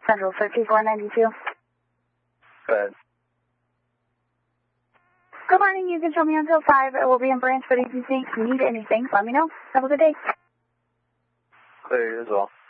Central 5492. Go ahead. Good morning. You can show me until 5. I will be in Branch, but if you need anything, let me know. Have a good day. Clear as well.